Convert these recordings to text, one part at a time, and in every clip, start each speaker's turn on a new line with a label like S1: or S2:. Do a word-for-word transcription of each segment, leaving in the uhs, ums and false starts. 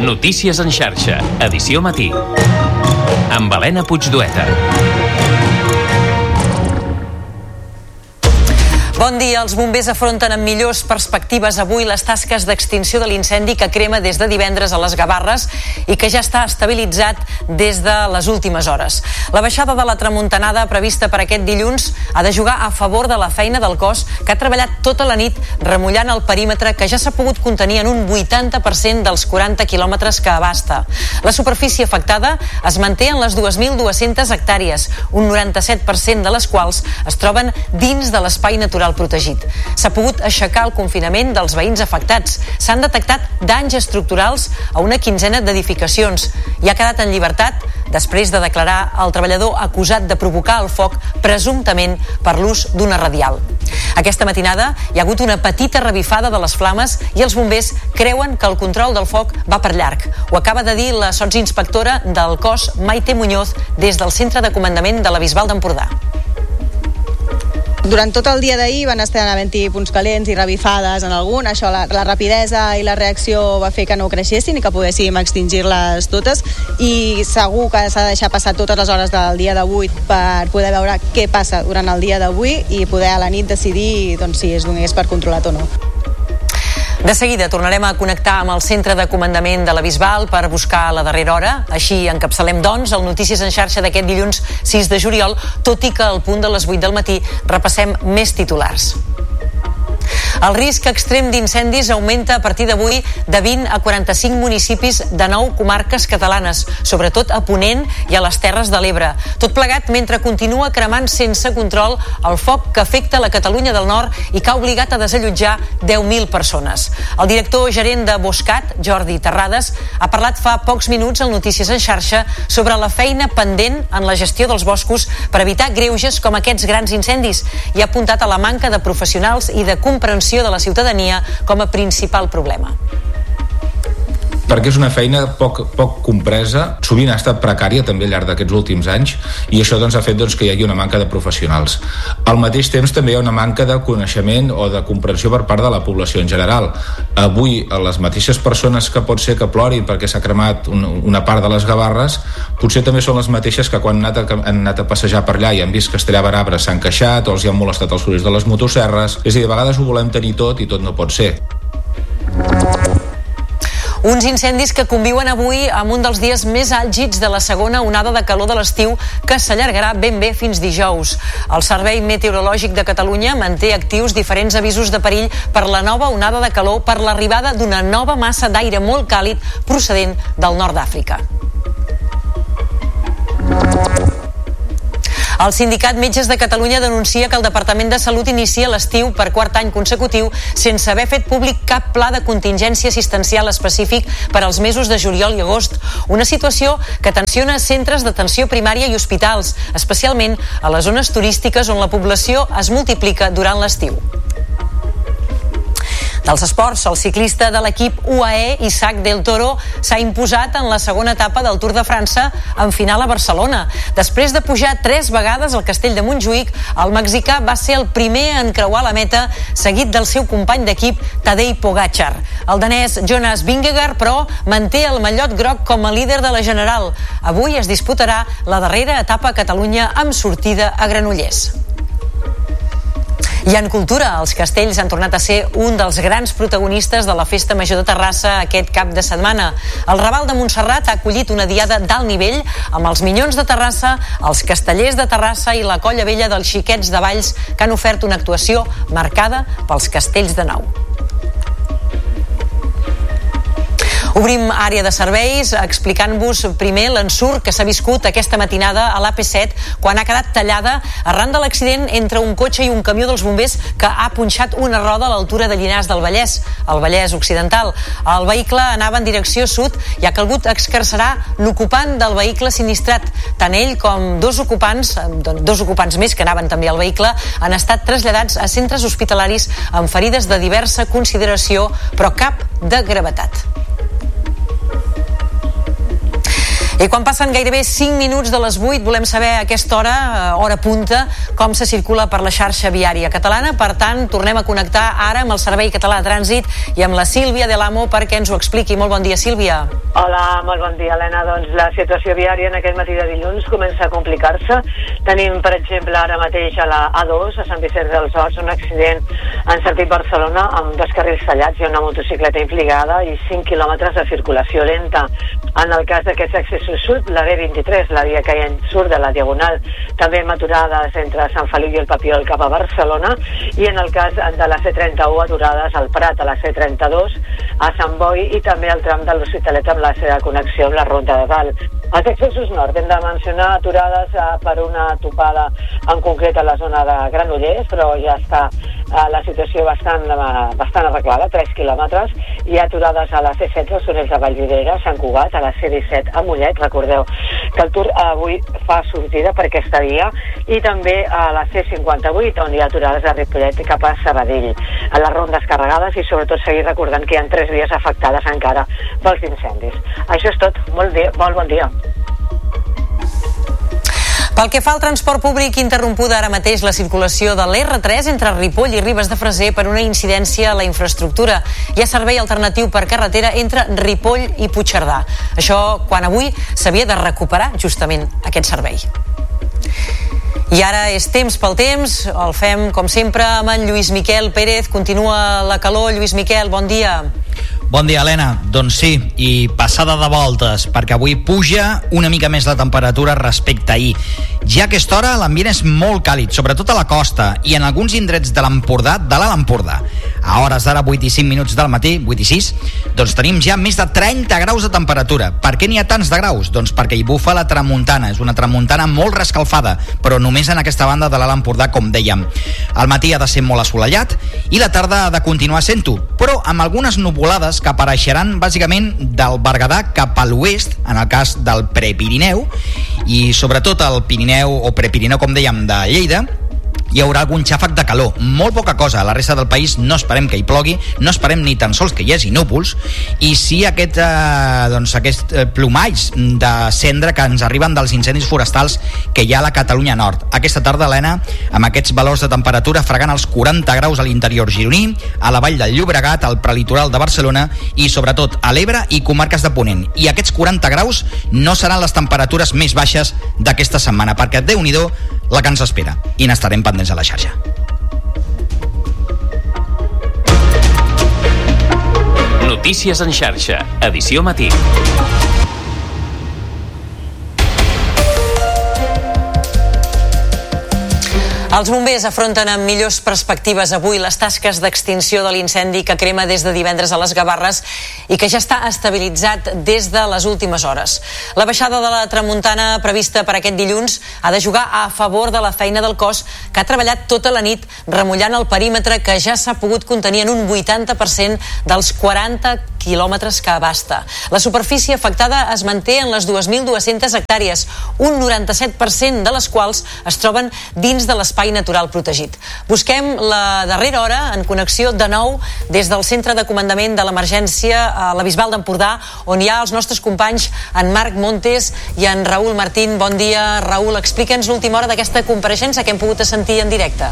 S1: Notícies en xarxa, edició matí. Amb Helena Puigdueta.
S2: Bon dia. Els bombers afronten amb millors perspectives avui les tasques d'extinció de l'incendi que crema des de divendres a les Gavarres i que ja està estabilitzat des de les últimes hores. La baixada de la tramuntanada prevista per aquest dilluns ha de jugar a favor de la feina del cos, que ha treballat tota la nit remullant el perímetre, que ja s'ha pogut contenir en un vuitanta per cent dels quaranta quilòmetres que abasta. La superfície afectada es manté en les dos mil dues-centes hectàrees, un noranta-set per cent de les quals es troben dins de l'espai natural protegit. S'ha pogut aixecar el confinament dels veïns afectats. S'han detectat danys estructurals a una quinzena d'edificacions i ha quedat en llibertat després de declarar el treballador acusat de provocar el foc presumptament per l'ús d'una radial. Aquesta matinada hi ha hagut una petita revifada de les flames i els bombers creuen que el control del foc va per llarg. Ho acaba de dir la sotsinspectora del cos, Maite Muñoz, des del centre de comandament de la Bisbal d'Empordà.
S3: Durant tot el dia d'ahir van estar havent-hi punts calents i revifades en algun. Això, la, la rapidesa i la reacció va fer que no creixessin i que poguéssim extingir-les totes, i segur que s'ha de deixar passar totes les hores del dia d'avui per poder veure què passa durant el dia d'avui i poder a la nit decidir doncs, si es donés per controlat o no.
S2: De seguida tornarem a connectar amb el centre de comandament de la Bisbal per buscar la darrera hora. Així encapçalem, doncs, el Notícies en xarxa d'aquest dilluns sis de juliol, tot i que al punt de les vuit del matí repassem més titulars. El risc extrem d'incendis augmenta a partir d'avui de vint a quaranta-cinc municipis de nou comarques catalanes, sobretot a Ponent i a les Terres de l'Ebre. Tot plegat mentre continua cremant sense control el foc que afecta la Catalunya del Nord i que ha obligat a desallotjar deu mil persones. El director gerent de Boscat, Jordi Terrades, ha parlat fa pocs minuts al Notícies en xarxa sobre la feina pendent en la gestió dels boscos per evitar greuges com aquests grans incendis i ha apuntat a la manca de professionals i de comprensió de la ciutadania com a principal problema.
S4: Perquè és una feina poc, poc compresa, sovint ha estat precària també al llarg d'aquests últims anys, i això doncs, ha fet doncs, que hi hagi una manca de professionals. Al mateix temps també hi ha una manca de coneixement o de comprensió per part de la població en general. Avui les mateixes persones que pot ser que plorin perquè s'ha cremat un, una part de les Gavarres, potser també són les mateixes que quan han anat a, han anat a passejar per allà i han vist que es tallaven arbres s'han queixat o els hi han molestat els sorolls de les motosserres. És a dir, de vegades ho volem tenir tot i tot no pot ser.
S2: Uns incendis que conviuen avui amb un dels dies més àlgids de la segona onada de calor de l'estiu, que s'allargarà ben bé fins dijous. El Servei Meteorològic de Catalunya manté actius diferents avisos de perill per la nova onada de calor per l'arribada d'una nova massa d'aire molt càlid procedent del nord d'Àfrica. El Sindicat Metges de Catalunya denuncia que el Departament de Salut inicia l'estiu per quart any consecutiu sense haver fet públic cap pla de contingència assistencial específic per als mesos de juliol i agost. Una situació que tensiona centres d'atenció primària i hospitals, especialment a les zones turístiques on la població es multiplica durant l'estiu. Dels esports, el ciclista de l'equip U A E, Isaac del Toro, s'ha imposat en la segona etapa del Tour de França en final a Barcelona. Després de pujar tres vegades al castell de Montjuïc, el mexicà va ser el primer a encreuar la meta, seguit del seu company d'equip Tadej Pogačar. El danès Jonas Vingegaard, però, manté el mallot groc com a líder de la general. Avui es disputarà la darrera etapa a Catalunya amb sortida a Granollers. I en cultura, els castells han tornat a ser un dels grans protagonistes de la Festa Major de Terrassa aquest cap de setmana. El Raval de Montserrat ha acollit una diada d'alt nivell amb els Minyons de Terrassa, els Castellers de Terrassa i la Colla Vella dels Xiquets de Valls, que han ofert una actuació marcada pels castells de nau. Obrim àrea de serveis explicant-vos primer l'ensurt que s'ha viscut aquesta matinada a l'A P set quan ha quedat tallada arran de l'accident entre un cotxe i un camió dels bombers que ha punxat una roda a l'altura de Llinars del Vallès, al Vallès Occidental. El vehicle anava en direcció sud i ha calgut excarcerar l'ocupant del vehicle sinistrat. Tant ell com dos ocupants, dos ocupants més que anaven també al vehicle, han estat traslladats a centres hospitalaris amb ferides de diversa consideració, però cap de gravetat. I quan passen gairebé cinc minuts de les vuit volem saber a aquesta hora, hora punta, com se circula per la xarxa viària catalana. Per tant, tornem a connectar ara amb el Servei Català de Trànsit i amb la Sílvia de l'Amo perquè ens ho expliqui. Molt bon dia, Sílvia.
S5: Hola, molt bon dia, Helena. Doncs la situació viària en aquest matí de dilluns comença a complicar-se. Tenim, per exemple, ara mateix a la A dos, a Sant Vicenç dels Horts, un accident en sentit Barcelona amb dos carrils tallats i una motocicleta implicada i cinc quilòmetres de circulació lenta. En el cas d'aquests accessos sud, la B vint-i-tres, la via que hi surt de la Diagonal, també amb aturades entre Sant Feliu i el Papiol cap a Barcelona, i en el cas de la C trenta-u, aturades al Prat, a la C trenta-dos, a Sant Boi, i també al tram de l'Hospitalet amb la seva connexió amb la Ronda de Dalt. Els accessos nord hem de mencionar aturades eh, per una topada en concret a la zona de Granollers, però ja està eh, la situació bastant, eh, bastant arreglada, tres quilòmetres, i aturades a la C setze, als túnels de Vallvidrera, Sant Cugat, a la C disset a Mollet. Recordeu que el Tour avui fa sortida per aquesta via, i també a la C cinquanta-vuit, on hi ha aturades a Ripollet cap a Sabadell, a les rondes carregades, i sobretot seguir recordant que hi ha tres vies afectades encara pels incendis. Això és tot. Molt, dia, molt bon dia.
S2: Pel que fa al transport públic, interrompuda ara mateix la circulació de l'R tres entre Ripoll i Ribes de Freser per una incidència a la infraestructura. Hi ha servei alternatiu per carretera entre Ripoll i Puigcerdà. Això quan avui s'havia de recuperar justament aquest servei. I ara és temps pel temps, el fem com sempre amb en Lluís Miquel Pérez. Continua la calor. Lluís Miquel, bon dia.
S6: Bon dia, Helena. Doncs sí, i passada de voltes, perquè avui puja una mica més la temperatura respecte a ahir. Ja a aquesta hora l'ambient és molt càlid, sobretot a la costa i en alguns indrets de l'Empordà, de l'Alt Empordà. A hores d'ara, vuit i cinc minuts del matí, vuit i sis, doncs tenim ja més de trenta graus de temperatura. Per què n'hi ha tants de graus? Doncs perquè hi bufa la tramuntana. És una tramuntana molt rescalfada, però només en aquesta banda de l'Alt Empordà, com dèiem. Al matí ha de ser molt assolellat i la tarda ha de continuar sent-ho, però amb algunes nuvolades que apareixeran bàsicament del Berguedà cap a l'oest, en el cas del Prepirineu, i sobretot el Pirineu o Prepirineu, com dèiem, de Lleida. Hi haurà algun xàfec de calor, molt poca cosa. A la resta del país no esperem que hi plogui, no esperem ni tan sols que hi hagi núvols, i sí aquest, eh, doncs aquest eh, plomalls de cendra que ens arriben dels incendis forestals que hi ha a la Catalunya Nord. Aquesta tarda, Helena, amb aquests valors de temperatura fregant els quaranta graus a l'interior gironí, a la vall del Llobregat, al prelitoral de Barcelona i sobretot a l'Ebre i comarques de Ponent. I aquests quaranta graus no seran les temperatures més baixes d'aquesta setmana, perquè Déu-n'hi-do la que ens espera, i n'estarem pendents a la xarxa.
S1: Notícies en xarxa, edició matí.
S2: Els bombers afronten amb millors perspectives avui les tasques d'extinció de l'incendi que crema des de divendres a les Gavarres i que ja està estabilitzat des de les últimes hores. La baixada de la tramuntana prevista per aquest dilluns ha de jugar a favor de la feina del cos, que ha treballat tota la nit remullant el perímetre, que ja s'ha pogut contenir en un vuitanta per cent dels quaranta quilòmetres que abasta. La superfície afectada es manté en les dos mil dues-centes hectàrees, un noranta-set per cent de les quals es troben dins de l'espai natural protegit. Busquem la darrera hora en connexió de nou des del centre de comandament de l'emergència a la Bisbal d'Empordà, on hi ha els nostres companys en Marc Montes i en Raül Martín. Bon dia, Raül. Explica'ns l'última hora d'aquesta compareixença que hem pogut sentir en directe.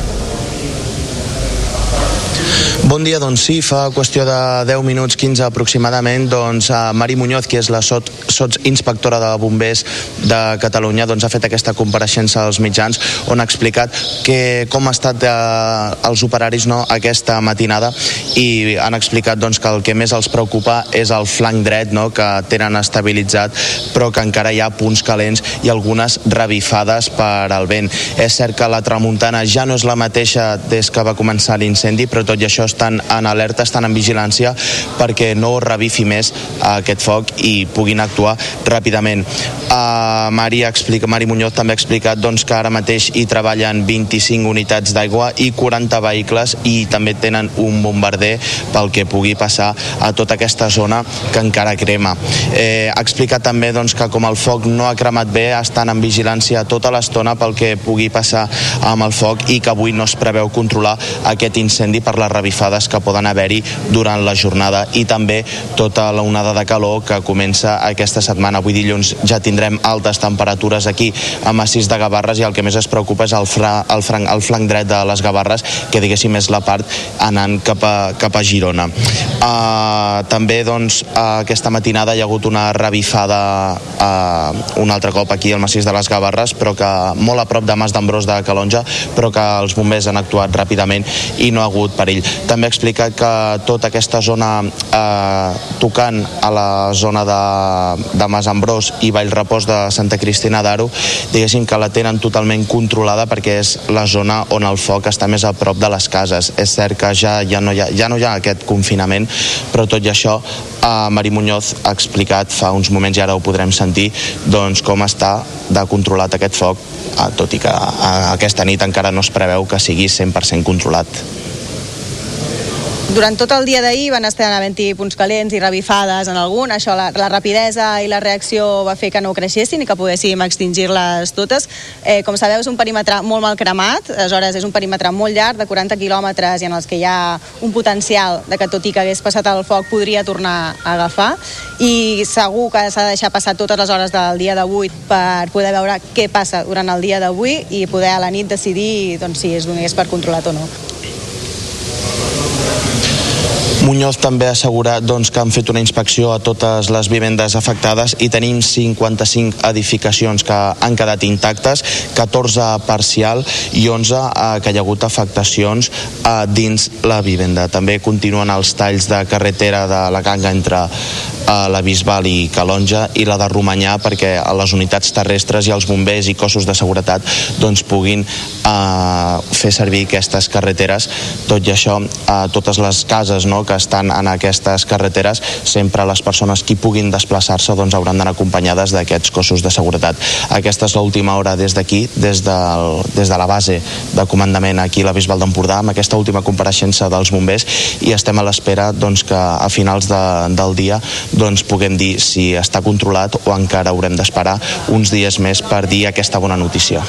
S7: Bon dia, doncs sí, fa qüestió de deu minuts, quinze aproximadament, doncs Mari Muñoz, qui és la sot, sotsinspectora de bombers de Catalunya, doncs ha fet aquesta compareixença als mitjans on ha explicat que, com ha estat eh, els operaris, no, aquesta matinada, i han explicat doncs, que el que més els preocupa és el flanc dret, no, que tenen estabilitzat, però que encara hi ha punts calents i algunes revifades per al vent. És cert que la tramuntana ja no és la mateixa des que va començar l'incendi, però tot i això estan en alerta, estan en vigilància perquè no revifi més aquest foc i puguin actuar ràpidament. Uh, Mari, explica, Mari Muñoz també ha explicat doncs, que ara mateix hi treballen vint-i-cinc unitats d'aigua i quaranta vehicles, i també tenen un bombarder pel que pugui passar a tota aquesta zona que encara crema. Eh, ha explicat també doncs, que com el foc no ha cremat bé, estan en vigilància tota l'estona pel que pugui passar amb el foc i que avui no es preveu controlar aquest incendi per la revifada revifades que poden haver-hi durant la jornada, i també tota la onada de calor que comença aquesta setmana. Avui dilluns ja tindrem altes temperatures aquí a Massís de Gavarres, i el que més es preocupa és el, fra, el, flanc, el flanc dret de les Gavarres, que diguéssim és la part anant cap a, cap a Girona. Uh, també doncs, uh, aquesta matinada hi ha hagut una revifada uh, un altre cop aquí al Massís de les Gavarres, però que molt a prop de Mas d'Ambrós de Calonja, però que els bombers han actuat ràpidament i no ha hagut perill. També explica que tota aquesta zona eh, tocant a la zona de, de Mas Ambrós i Vallrepòs de Santa Cristina d'Aro, diguéssim que la tenen totalment controlada, perquè és la zona on el foc està més a prop de les cases. És cert que ja, ja, no, hi ha, ja no hi ha aquest confinament, però tot i això eh, Mari Muñoz ha explicat fa uns moments, i ara ho podrem sentir, doncs com està de controlat aquest foc, eh, tot i que eh, aquesta nit encara no es preveu que sigui cent per cent controlat.
S3: Durant tot el dia d'ahir van estar havent-hi punts calents i revifades en algun. Això, la, la rapidesa i la reacció va fer que no creixessin i que poguéssim extingir-les totes. Eh, com sabeu, és un perímetre molt mal cremat, aleshores és un perímetre molt llarg, de quaranta quilòmetres, i en els que hi ha un potencial de que, tot i que hagués passat el foc, podria tornar a agafar. I segur que s'ha de deixar passar totes les hores del dia d'avui per poder veure què passa durant el dia d'avui i poder a la nit decidir doncs, si es donés per controlat o no.
S7: Muñoz també ha assegurat doncs, que han fet una inspecció a totes les vivendes afectades i tenim cinquanta-cinc edificacions que han quedat intactes, catorze parcial i onze eh, que hi ha hagut afectacions eh, dins la vivenda. També continuen els talls de carretera de la Ganga entre eh, la Bisbal i Calonja, i la de Romanyà, perquè les unitats terrestres i els bombers i cossos de seguretat doncs, puguin eh, fer servir aquestes carreteres. Tot i això, eh, totes les cases, no, que estan en aquestes carreteres, sempre les persones que puguin desplaçar-se doncs, hauran d'anar acompanyades d'aquests cossos de seguretat. Aquesta és l'última hora des d'aquí, des, del, des de la base de comandament aquí a la Bisbal d'Empordà, amb aquesta última compareixença dels bombers, i estem a l'espera doncs, que a finals de, del dia doncs, puguem dir si està controlat o encara haurem d'esperar uns dies més per dir aquesta bona notícia.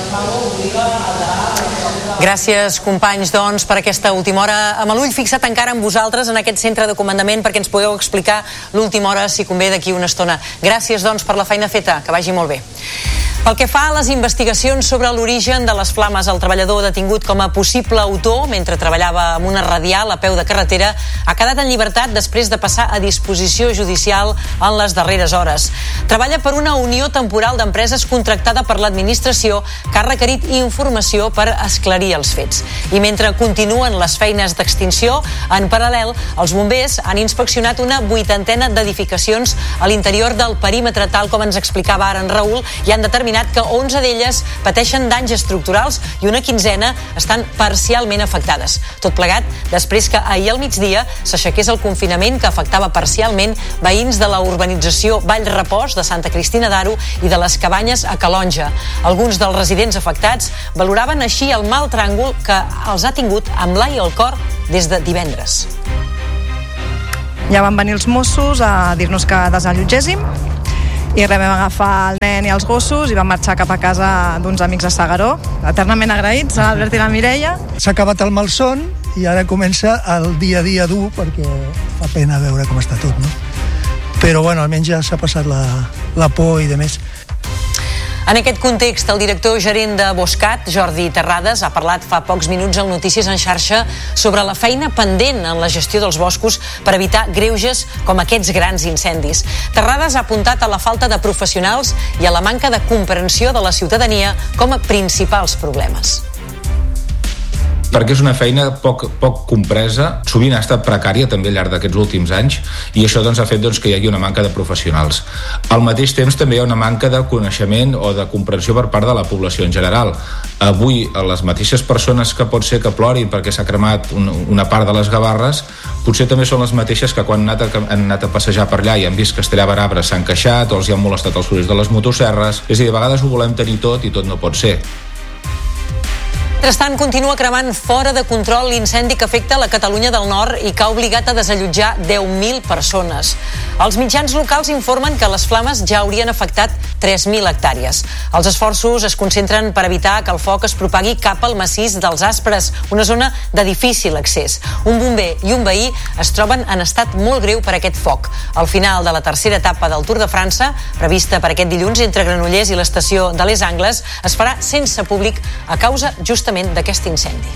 S2: Gràcies, companys, doncs, per aquesta última hora. Amb l'ull fixat encara amb vosaltres en aquest centre de comandament perquè ens podeu explicar l'última hora, si convé, d'aquí una estona. Gràcies, doncs, per la feina feta. Que vagi molt bé. Pel que fa a les investigacions sobre l'origen de les flames, el treballador detingut com a possible autor mentre treballava amb una radial a peu de carretera ha quedat en llibertat després de passar a disposició judicial en les darreres hores. Treballa per una unió temporal d'empreses contractada per l'administració que ha requerit informació per esclarir els fets. I mentre continuen les feines d'extinció, en paral·lel, els bombers han inspeccionat una vuitantena d'edificacions a l'interior del perímetre, tal com ens explicava ara en Raül, i han determinat que onze d'elles pateixen danys estructurals i una quinzena estan parcialment afectades. Tot plegat després que ahir al migdia s'aixequés el confinament que afectava parcialment veïns de la urbanització Vallrepòs de Santa Cristina d'Aro i de les Cabanyes a Calonja. Alguns dels residents afectats valoraven així el mal tràngol que els ha tingut amb l'ai al cor des de divendres.
S8: Ja van venir els Mossos a dir-nos que desallotgéssim i res, vam agafar el nen i els gossos i vam marxar cap a casa d'uns amics a S'Agaró, eternament agraïts a l'Albert i la Mireia.
S9: S'ha acabat el malson i ara comença el dia a dia dur, perquè fa pena veure com està tot, no? Però bueno, almenys ja s'ha passat la, la por i de més.
S2: En aquest context, el director gerent de Boscat, Jordi Terrades, ha parlat fa pocs minuts al Notícies en xarxa sobre la feina pendent en la gestió dels boscos per evitar greuges com aquests grans incendis. Terrades ha apuntat a la falta de professionals i a la manca de comprensió de la ciutadania com a principals problemes.
S4: Perquè és una feina poc, poc compresa, sovint ha estat precària també al llarg d'aquests últims anys, i això doncs, ha fet doncs, que hi hagi una manca de professionals. Al mateix temps també hi ha una manca de coneixement o de comprensió per part de la població en general. Avui les mateixes persones que pot ser que plorin perquè s'ha cremat un, una part de les Gavarres, potser també són les mateixes que quan han anat a, han anat a passejar per allà i han vist que es tallaven arbres s'han queixat o els hi han molestat els sorolls de les motosserres. És a dir, a vegades ho volem tenir tot i tot no pot ser.
S2: Mentrestant, continua cremant fora de control l'incendi que afecta la Catalunya del Nord i que ha obligat a desallotjar deu mil persones. Els mitjans locals informen que les flames ja haurien afectat tres mil hectàrees. Els esforços es concentren per evitar que el foc es propagui cap al massís dels Aspres, una zona de difícil accés. Un bomber i un veí es troben en estat molt greu per aquest foc. Al final de la tercera etapa del Tour de França, prevista per aquest dilluns entre Granollers i l'estació de Les Angles, es farà sense públic a causa justament d'aquest incendi.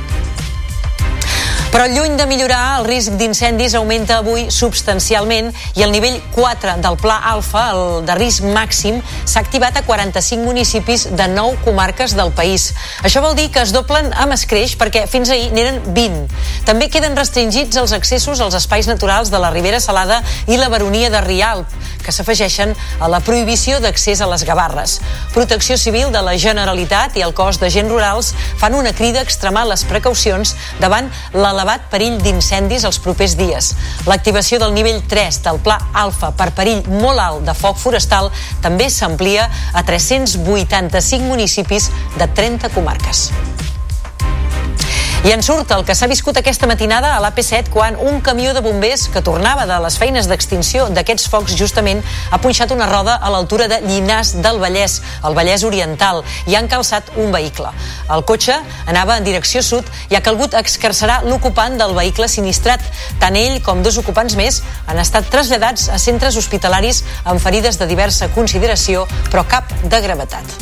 S2: Però lluny de millorar, el risc d'incendis augmenta avui substancialment i el nivell quatre del Pla Alfa, el de risc màxim, s'ha activat a quaranta-cinc municipis de nou comarques del país. Això vol dir que es doblen amb escreix perquè fins ahir n'eren vint. També queden restringits els accessos als espais naturals de la Ribera Salada i la Baronia de Rialp, que s'afegeixen a la prohibició d'accés a les Gavarres. Protecció Civil de la Generalitat i el cos d'agents rurals fan una crida a extremar les precaucions davant l'elevat perill d'incendis els propers dies. L'activació del nivell tres del Pla Alfa per perill molt alt de foc forestal també s'amplia a tres-cents vuitanta-cinc municipis de trenta comarques. I en surt el que s'ha viscut aquesta matinada a l'A P set quan un camió de bombers que tornava de les feines d'extinció d'aquests focs justament ha punxat una roda a l'altura de Llinars del Vallès, al Vallès Oriental, i han calçat un vehicle. El cotxe anava en direcció sud i ha calgut excarcerar l'ocupant del vehicle sinistrat. Tant ell com dos ocupants més han estat traslladats a centres hospitalaris amb ferides de diversa consideració, però cap de gravetat.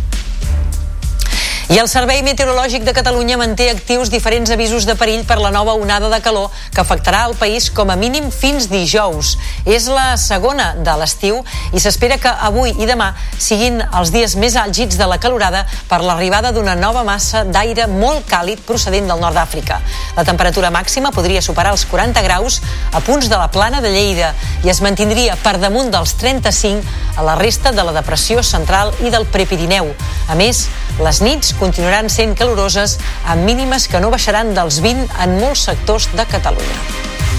S2: I el Servei Meteorològic de Catalunya manté actius diferents avisos de perill per la nova onada de calor que afectarà el país com a mínim fins dijous. És la segona de l'estiu i s'espera que avui i demà siguin els dies més àlgids de la calorada per l'arribada d'una nova massa d'aire molt càlid procedent del nord d'Àfrica. La temperatura màxima podria superar els quaranta graus a punts de la Plana de Lleida i es mantindria per damunt dels trenta-cinc a la resta de la depressió central i del Prepirineu. A més, les nits continuaran sent caloroses amb mínimes que no baixaran dels vint en molts sectors de Catalunya.